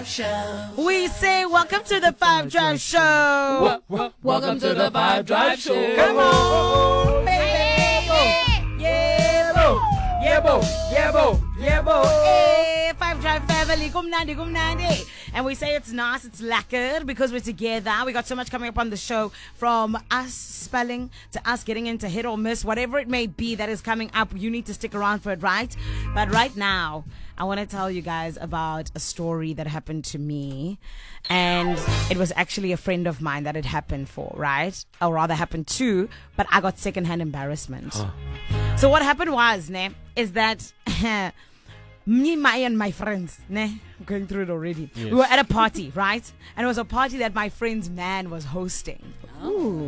We say welcome to the Five Drive Show. Welcome to the Five Drive Show. Come on, baby. Yeah, bo. Yeah, bo. Yeah, bo. Yeah, bo. Hey, Five Drive family. Kumnandi. And we say it's nice, it's lacquered because we're together. We got so much coming up on the show, from us spelling to us getting into hit or miss, whatever it may be that is coming up. You need to stick around for it, right? But right now, I want to tell you guys about a story that happened to me. And it was actually a friend of mine that it happened for, right? Or rather happened to, but I got secondhand embarrassment. So what happened was, is that me, and my friends, I'm going through it already. Yes. We were at a party, right? And it was a party that my friend's man was hosting. Oh.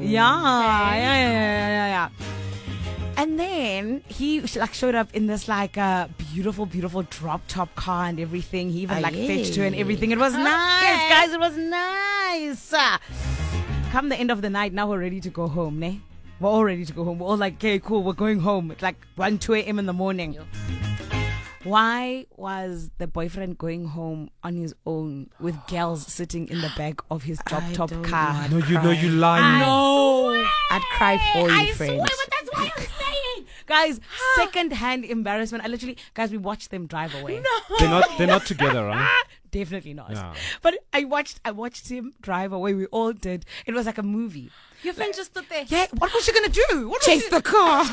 Yeah. And then he showed up in this beautiful drop top car and everything. He even fetched her and everything. It was nice, guys. It was nice. Come the end of the night, now we're ready to go home, We're all ready to go home. We're all like, okay, cool, we're going home. It's like 1, 2 a.m. in the morning. Yep. Why was the boyfriend going home on his own with girls sitting in the back of his drop top car? No, you lie. No. I'd cry for you, friend. I swear, but that's what I'm saying. Guys, second-hand embarrassment. We watched them drive away. No. They're not together, right? Definitely not. No. But I watched him drive away. We all did. It was like a movie. Your friend just stood there. Yeah, what was she gonna do? Chase the car.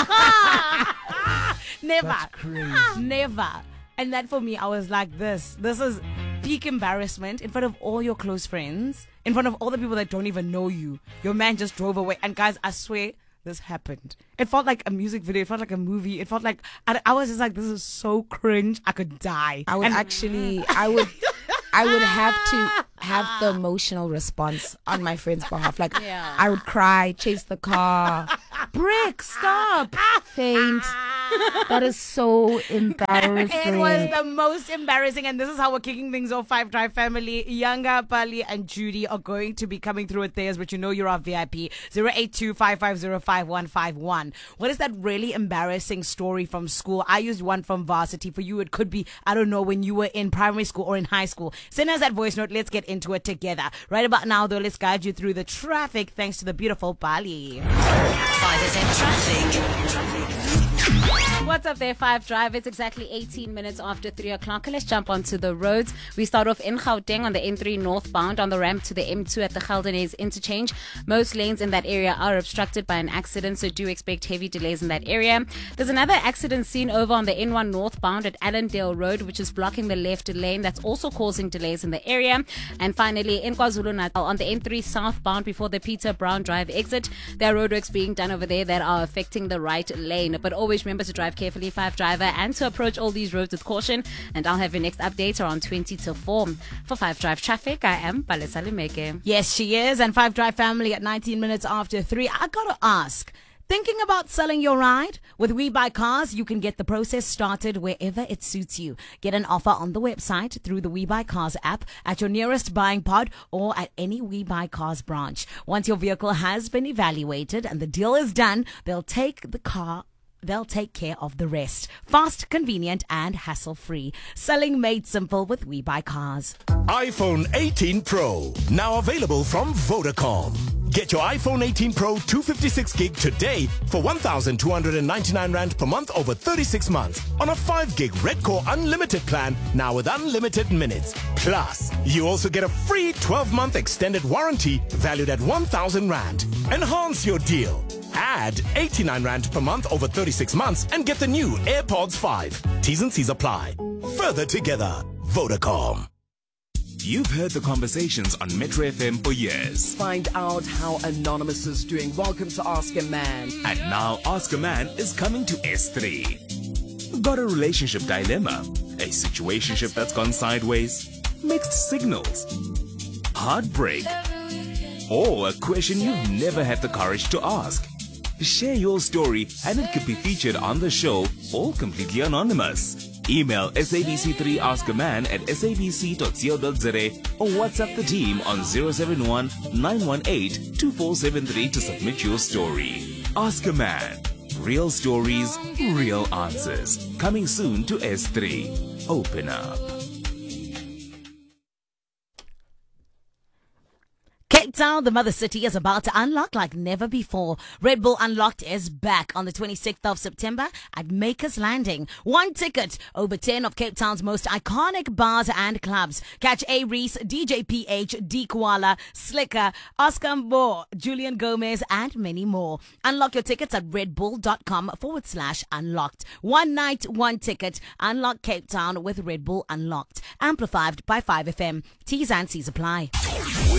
Never. That's crazy. Never. And that for me, I was like, this is peak embarrassment in front of all your close friends, in front of all the people that don't even know you. Your man just drove away. And guys, I swear, this happened. It felt like a music video. It felt like a movie. It felt like, I was just like, this is so cringe. I could die. I would have to have the emotional response on my friend's behalf. I would cry, chase the car, brick, stop, faint. That is so embarrassing. It was the most embarrassing, and this is how we're kicking things off. Five Drive family, Yanga, Pali, and Judy are going to be coming through with theirs, but you know you're our VIP. 082-550-5151. What is that really embarrassing story from school? I used one from varsity. For you, it could be, I don't know, when you were in primary school or in high school. Send us that voice note. Let's get into it together. Right about now, though, let's guide you through the traffic thanks to the beautiful Pali. 5 FM traffic. What's up there, Five Drive? It's exactly 18 minutes after 3 o'clock. Let's jump onto the roads. We start off in Gauteng on the N3 northbound on the ramp to the M2 at the Geldenhuys interchange. Most lanes in that area are obstructed by an accident, so do expect heavy delays in that area. There's another accident seen over on the N1 northbound at Allendale Road, which is blocking the left lane. That's also causing delays in the area. And finally, in KwaZulu-Natal on the N3 southbound before the Peter Brown Drive exit, there are roadworks being done over there that are affecting the right lane. But always remember to drive carefully, Five Driver, and to approach all these roads with caution. And I'll have your next update around 20 to 4. For Five Drive Traffic, I am Palesa Limeke. Yes, she is. And Five Drive family at 19 minutes after 3. I gotta ask, thinking about selling your ride? With We Buy Cars, you can get the process started wherever it suits you. Get an offer on the website, through the We Buy Cars app, at your nearest buying pod, or at any We Buy Cars branch. Once your vehicle has been evaluated and the deal is done, they'll take care of the rest. Fast, convenient, and hassle-free. Selling made simple with We Buy Cars. iPhone 18 Pro, now available from Vodacom. Get your iPhone 18 Pro 256 gig today for 1,299 Rand per month over 36 months on a 5 gig Red Core Unlimited plan, now with unlimited minutes. Plus, you also get a free 12-month extended warranty valued at 1,000 Rand. Enhance your deal. Add 89 Rand per month over 36 months and get the new AirPods 5. T's and C's apply. Further together, Vodacom. You've heard the conversations on Metro FM for years. Find out how Anonymous is doing. Welcome to Ask a Man. And now Ask a Man is coming to S3. Got a relationship dilemma? A situationship that's gone sideways? Mixed signals? Heartbreak? Or a question you've never had the courage to ask? Share your story and it could be featured on the show, all completely anonymous. Email sabc3askaman@sabc.co.za or WhatsApp the team on 071-918-2473 to submit your story. Ask a Man. Real stories, real answers. Coming soon to S3. Open up. Cape Town, the mother city, is about to unlock like never before. Red Bull Unlocked is back on the 26th of September at Makers Landing. One ticket over 10 of Cape Town's most iconic bars and clubs. Catch A. Reese, DJ PH, D. Koala, Slicker, Oscar Mbo, Julian Gomez, and many more. Unlock your tickets at redbull.com/unlocked. One night, one ticket. Unlock Cape Town with Red Bull Unlocked. Amplified by 5FM. T's and C's apply.